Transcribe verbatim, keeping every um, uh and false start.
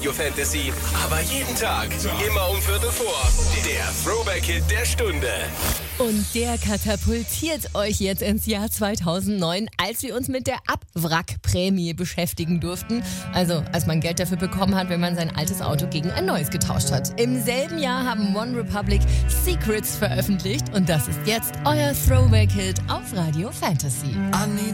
Radio Fantasy, aber jeden Tag, immer um Viertel vor. Der Throwback-Hit der Stunde. Und der katapultiert euch jetzt ins Jahr zweitausendneun, als wir uns mit der Abwrackprämie beschäftigen durften. Also, als man Geld dafür bekommen hat, wenn man sein altes Auto gegen ein neues getauscht hat. Im selben Jahr haben One Republic Secrets veröffentlicht und das ist jetzt euer Throwback-Hit auf Radio Fantasy.